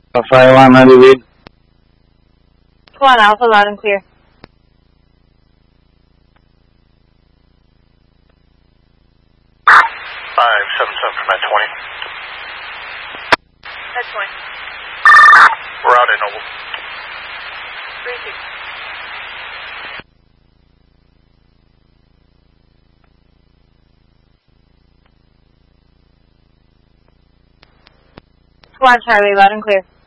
5-1 read. 1 Alpha, loud and clear. 577 from at 20. At 20. We're out at Noble. 36. Squad Charlie, loud and clear.